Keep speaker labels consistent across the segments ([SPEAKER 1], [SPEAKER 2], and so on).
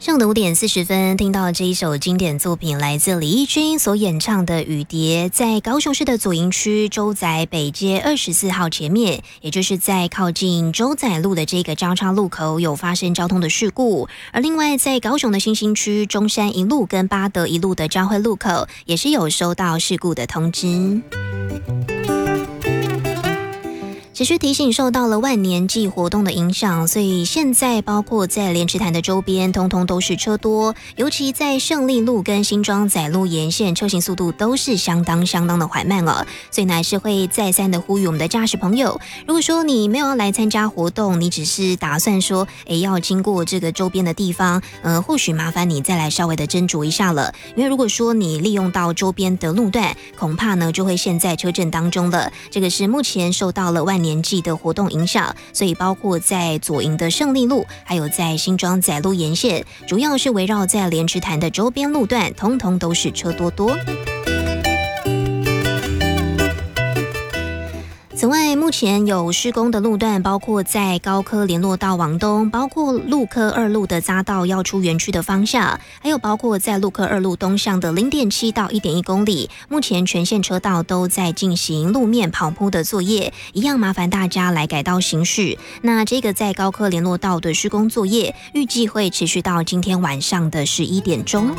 [SPEAKER 1] 上午的5:40，听到这一首经典作品，来自李翊君所演唱的《雨蝶》，在高雄市的左营区洲仔北街24号前面，也就是在靠近洲仔路的这个交叉路口有发生交通的事故。而另外在高雄的新兴区中山一路跟八德一路的交汇路口，也是有收到事故的通知。持续提醒，受到了万年祭活动的影响，所以现在包括在莲池潭的周边，通通都是车多，尤其在胜利路跟新庄仔路沿线，车行速度都是相当的缓慢了。所以呢，还是会再三的呼吁我们的驾驶朋友，如果说你没有要来参加活动，你只是打算说，要经过这个周边的地方，或许麻烦你再来稍微的斟酌一下了，因为如果说你利用到周边的路段，恐怕呢就会陷在车阵当中了。这个是目前受到了万年祭的活动影响，所以包括在左营的胜利路，还有在新庄仔路沿线，主要是围绕在莲池潭的周边路段，通通都是车多。此外，目前有施工的路段，包括在高科联络道往东，包括路科2路的匝道要出园区的方向，还有包括在路科2路东向的0.7到1.1公里，目前全线车道都在进行路面刨铺的作业，一样麻烦大家来改道行驶。那这个在高科联络道的施工作业，预计会持续到今天晚上的11点钟。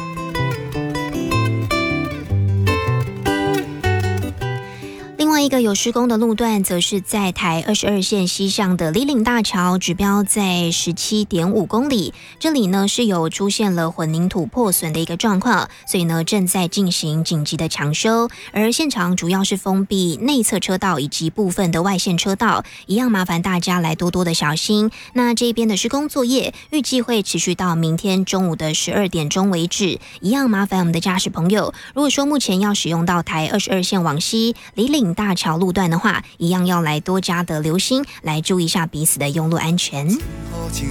[SPEAKER 1] 另外一个有施工的路段，则是在台22线西向的里岭大桥，指标在17.5公里。这里呢是有出现了混凝土破损的一个状况，所以呢正在进行紧急的抢修。而现场主要是封闭内侧车道以及部分的外线车道，一样麻烦大家来多多的小心。那这边的施工作业预计会持续到明天中午的12点钟为止，一样麻烦我们的驾驶朋友，如果说目前要使用到台22线往西里岭大桥路段的话，一样要来多加的留心，来注意一下彼此的用路安全。
[SPEAKER 2] 情